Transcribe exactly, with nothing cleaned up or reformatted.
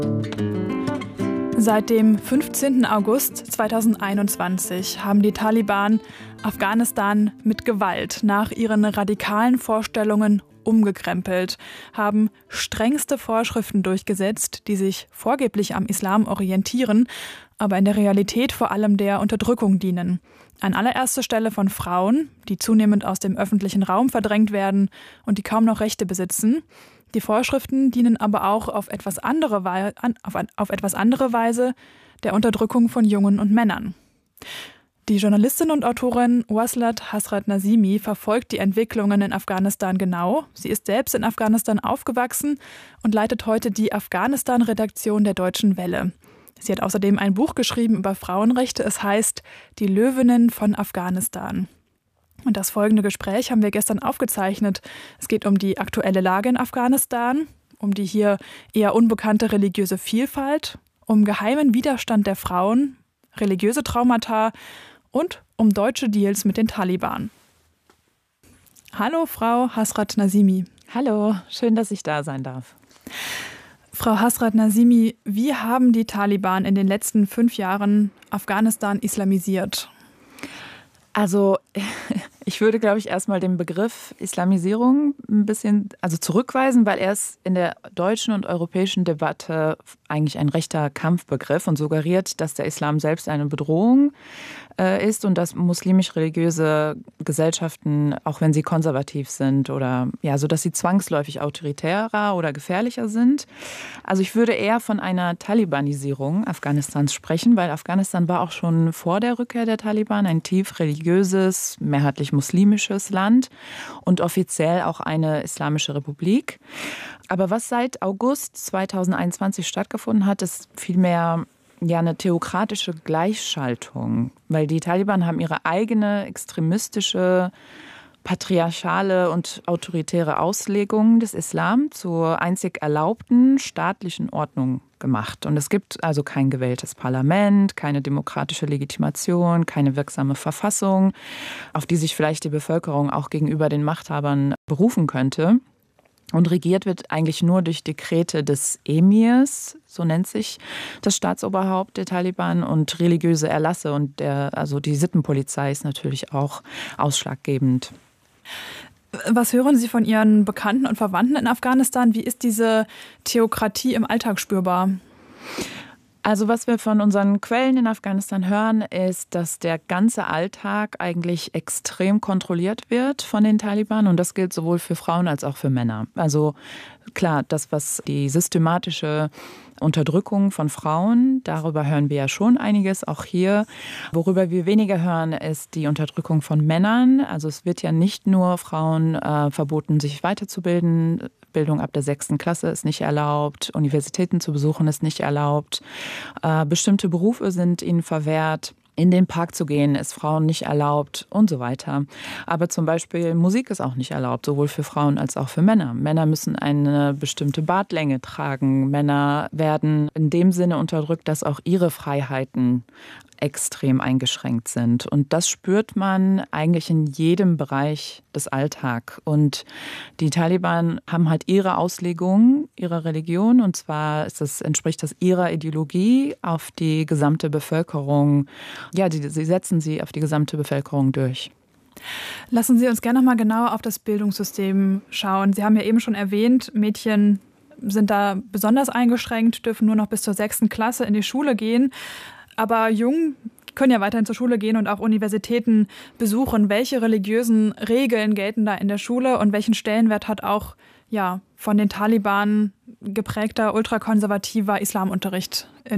Seit dem fünfzehnten August zweitausendeinundzwanzig haben die Taliban Afghanistan mit Gewalt nach ihren radikalen Vorstellungen umgekrempelt, haben strengste Vorschriften durchgesetzt, die sich vorgeblich am Islam orientieren, aber in der Realität vor allem der Unterdrückung dienen. An allererster Stelle von Frauen, die zunehmend aus dem öffentlichen Raum verdrängt werden und die kaum noch Rechte besitzen. Die Vorschriften dienen aber auch auf etwas andere, Wei- auf, auf etwas andere Weise der Unterdrückung von Jungen und Männern. Die Journalistin und Autorin Waslat Hasrat Nazimi verfolgt die Entwicklungen in Afghanistan genau. Sie ist selbst in Afghanistan aufgewachsen und leitet heute die Afghanistan-Redaktion der Deutschen Welle. Sie hat außerdem ein Buch geschrieben über Frauenrechte. Es heißt »Die Löwinnen von Afghanistan«. Und das folgende Gespräch haben wir gestern aufgezeichnet. Es geht um die aktuelle Lage in Afghanistan, um die hier eher unbekannte religiöse Vielfalt, um geheimen Widerstand der Frauen, religiöse Traumata und um deutsche Deals mit den Taliban. Hallo, Frau Hasrat Nazimi. Hallo, schön, dass ich da sein darf. Frau Hasrat Nazimi, wie haben die Taliban in den letzten fünf Jahren Afghanistan islamisiert? Also ich würde, glaube ich, erstmal den Begriff Islamisierung ein bisschen also zurückweisen, weil er ist in der deutschen und europäischen Debatte eigentlich ein rechter Kampfbegriff und suggeriert, dass der Islam selbst eine Bedrohung äh, ist und dass muslimisch-religiöse Gesellschaften, auch wenn sie konservativ sind oder ja, so dass sie zwangsläufig autoritärer oder gefährlicher sind. Also ich würde eher von einer Talibanisierung Afghanistans sprechen, weil Afghanistan war auch schon vor der Rückkehr der Taliban ein tief religiöses, mehrheitlich muslimisches Land und offiziell auch eine islamische Republik. Aber was seit August zweitausendeinundzwanzig stattgefunden hat, ist vielmehr ja eine theokratische Gleichschaltung, weil die Taliban haben ihre eigene extremistische, patriarchale und autoritäre Auslegung des Islam zur einzig erlaubten staatlichen Ordnung gemacht. Und es gibt also kein gewähltes Parlament, keine demokratische Legitimation, keine wirksame Verfassung, auf die sich vielleicht die Bevölkerung auch gegenüber den Machthabern berufen könnte. Und regiert wird eigentlich nur durch Dekrete des Emirs, so nennt sich das Staatsoberhaupt der Taliban, und religiöse Erlasse. Und der, also die Sittenpolizei ist natürlich auch ausschlaggebend. Was hören Sie von Ihren Bekannten und Verwandten in Afghanistan? Wie ist diese Theokratie im Alltag spürbar? Also was wir von unseren Quellen in Afghanistan hören, ist, dass der ganze Alltag eigentlich extrem kontrolliert wird von den Taliban. Und das gilt sowohl für Frauen als auch für Männer. Also klar, das, was die systematische Unterdrückung von Frauen, darüber hören wir ja schon einiges, auch hier. Worüber wir weniger hören, ist die Unterdrückung von Männern. Also es wird ja nicht nur Frauen äh, verboten, sich weiterzubilden. Bildung ab der sechsten Klasse ist nicht erlaubt. Universitäten zu besuchen ist nicht erlaubt. Äh, bestimmte Berufe sind ihnen verwehrt. In den Park zu gehen ist Frauen nicht erlaubt und so weiter. Aber zum Beispiel Musik ist auch nicht erlaubt, sowohl für Frauen als auch für Männer. Männer müssen eine bestimmte Bartlänge tragen. Männer werden in dem Sinne unterdrückt, dass auch ihre Freiheiten extrem eingeschränkt sind. Und das spürt man eigentlich in jedem Bereich des Alltags. Und die Taliban haben halt ihre Auslegung ihrer Religion. Und zwar ist das, entspricht das ihrer Ideologie auf die gesamte Bevölkerung. Ja, die, sie setzen sie auf die gesamte Bevölkerung durch. Lassen Sie uns gerne noch mal genauer auf das Bildungssystem schauen. Sie haben ja eben schon erwähnt, Mädchen sind da besonders eingeschränkt, dürfen nur noch bis zur sechsten Klasse in die Schule gehen. Aber Jungen können ja weiterhin zur Schule gehen und auch Universitäten besuchen. Welche religiösen Regeln gelten da in der Schule und welchen Stellenwert hat auch ja, von den Taliban geprägter ultrakonservativer Islamunterricht in